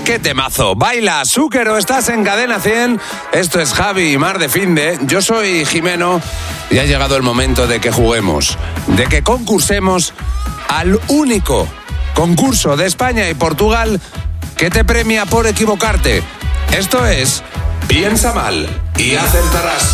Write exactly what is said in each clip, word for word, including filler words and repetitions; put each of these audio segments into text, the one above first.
¡Qué temazo! Baila, Zúquero, estás en Cadena cien. Esto es Javi y Mar de Finde. Yo soy Jimeno y ha llegado el momento de que juguemos, de que concursemos al único concurso de España y Portugal que te premia por equivocarte. Esto es Piensa Mal y Acertarás.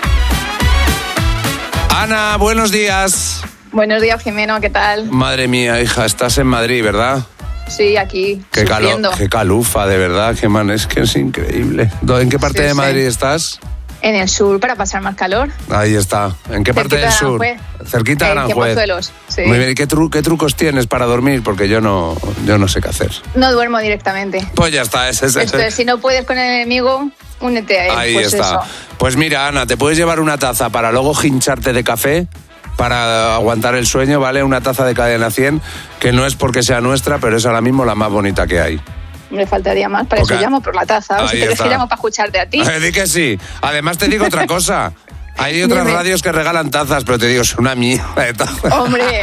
Ana, buenos días. Buenos días, Jimeno, ¿qué tal? Madre mía, hija, estás en Madrid, ¿verdad? Sí, aquí, qué sufriendo. Calo, qué calufa, de verdad, qué man, es que es increíble. ¿En qué parte sí, de Madrid sí. estás? En el sur, para pasar más calor. Ahí está. ¿En qué parte del sur? Cerquita de Aranjuez. Sí. Muy bien. ¿Y qué, tru- qué trucos tienes para dormir? Porque yo no, yo no sé qué hacer. No duermo directamente. Pues ya está. Ese, ese. Esto es, si no puedes con el enemigo, únete a él. Ahí pues está. Eso. Pues mira, Ana, te puedes llevar una taza para luego hincharte de café, para aguantar el sueño, ¿vale? Una taza de Cadena cien, que no es porque sea nuestra, pero es ahora mismo la más bonita que hay. Me faltaría más, para Porque... eso llamo por la taza. O si te que llamo para escucharte a ti. Eh, di que sí. Además te digo otra cosa. Hay otras Dime. radios que regalan tazas, pero te digo, es una mierda de taza. Hombre,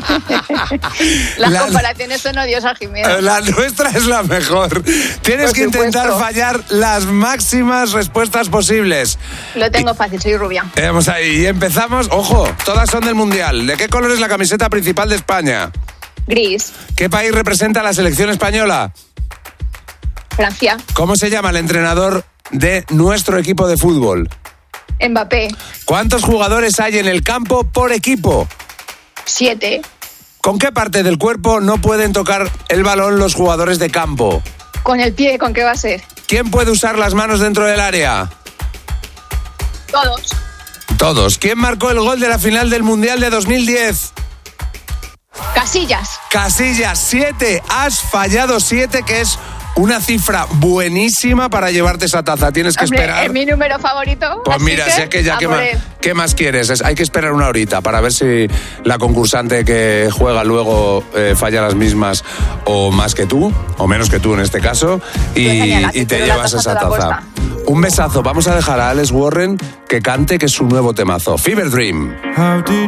las la, comparaciones son odiosas, Jimeno. La nuestra es la mejor. Tienes Por que intentar supuesto. fallar las máximas respuestas posibles. Lo tengo y, fácil, soy rubia. Eh, vamos ahí, y empezamos. Ojo, todas son del Mundial. ¿De qué color es la camiseta principal de España? Gris. ¿Qué país representa a la selección española? Francia. ¿Cómo se llama el entrenador de nuestro equipo de fútbol? Mbappé. ¿Cuántos jugadores hay en el campo por equipo? Siete. ¿Con qué parte del cuerpo no pueden tocar el balón los jugadores de campo? Con el pie, ¿con qué va a ser? ¿Quién puede usar las manos dentro del área? Todos. Todos. ¿Quién marcó el gol de la final del Mundial de dos mil diez? Casillas. Casillas, siete. Has fallado siete, que es una cifra buenísima para llevarte esa taza. Tienes que Hombre, esperar. es mi número favorito. Pues así mira, que, sé que ya, a ¿qué por más, él. ¿qué más quieres? Es, hay que esperar una horita para ver si la concursante que juega luego eh, falla las mismas o más que tú, o menos que tú en este caso, y, Genial, y te pero la llevas taza esa toda taza. puesta. Un besazo. Vamos a dejar a Alex Warren que cante, que es su nuevo temazo. Fever Dream. How did